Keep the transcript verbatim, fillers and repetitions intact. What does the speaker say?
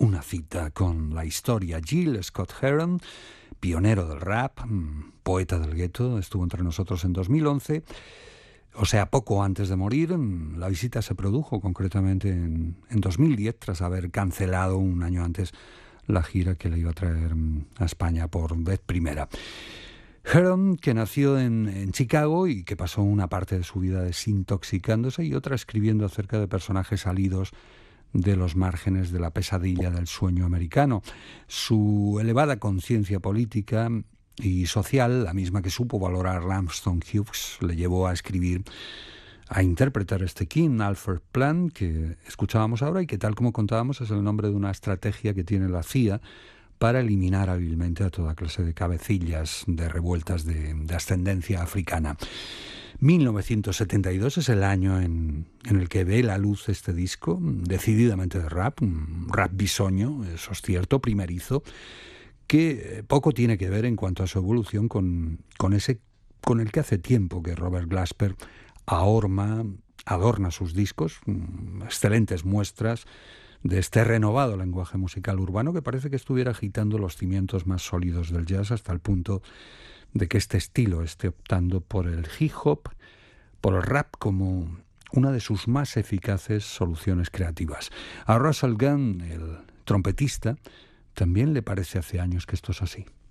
una cita con la historia. Gil Scott-Heron, pionero del rap, poeta del gueto, estuvo entre nosotros en dos mil once. O sea, poco antes de morir. La visita se produjo concretamente en, en dos mil diez, tras haber cancelado un año antes la gira que le iba a traer a España por vez primera. Heron, que nació en, en Chicago y que pasó una parte de su vida desintoxicándose y otra escribiendo acerca de personajes salidos de los márgenes de la pesadilla del sueño americano. Su elevada conciencia política y social, la misma que supo valorar Langston Hughes, le llevó a escribir, a interpretar este King Alfred Plan que escuchábamos ahora y que, tal como contábamos, es el nombre de una estrategia que tiene la C I A para eliminar hábilmente a toda clase de cabecillas de revueltas de, de ascendencia africana. mil novecientos setenta y dos es el año en, en el que ve la luz este disco, decididamente de rap, un rap bisoño, eso es cierto, primerizo, que poco tiene que ver en cuanto a su evolución con, con ese con el que hace tiempo que Robert Glasper ahorma, adorna sus discos, excelentes muestras de este renovado lenguaje musical urbano que parece que estuviera agitando los cimientos más sólidos del jazz hasta el punto de que este estilo esté optando por el hip hop, por el rap como una de sus más eficaces soluciones creativas. A Russell Gunn, el trompetista, también le parece hace años que esto es así.